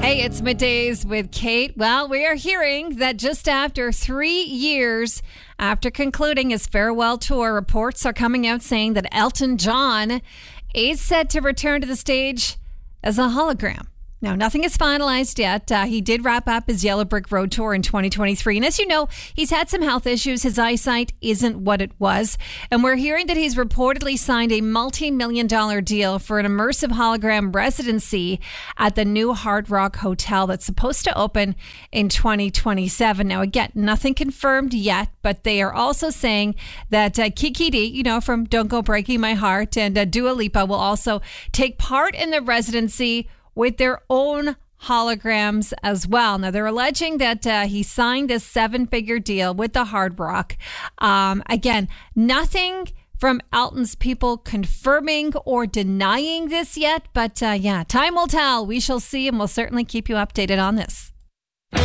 Hey, it's Middays with Kate. Well, we are hearing that just after 3 years after concluding his farewell tour, reports are coming out saying that Elton John is set to return to the stage as a hologram. Now, nothing is finalized yet. He did wrap up his Yellow Brick Road tour in 2023. And as you know, he's had some health issues. His eyesight isn't what it was. And we're hearing that he's reportedly signed a multi-million-dollar deal for an immersive hologram residency at the new Hard Rock Hotel that's supposed to open in 2027. Now, again, nothing confirmed yet, but they are also saying that Kiki D, from Don't Go Breaking My Heart, and Dua Lipa will also take part in the residency with their own holograms as well. Now, they're alleging that he signed this 7-figure deal with the Hard Rock. Again, nothing from Elton's people confirming or denying this yet, but time will tell. We shall see, and we'll certainly keep you updated on this.